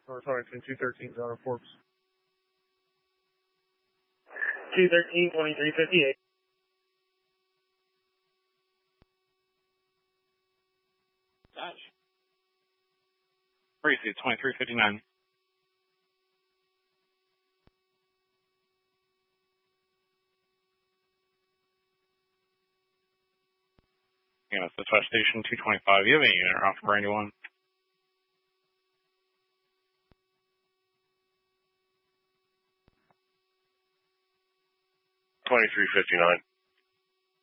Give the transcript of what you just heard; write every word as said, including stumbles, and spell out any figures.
Or sorry, two thirteen is out of Forbes. two thirteen, twenty-three fifty-eight. Dodge. Tracy, twenty-three fifty-nine. Yeah, it's the West Station two twenty-five. You have any unit off for anyone? twenty-three fifty-nine.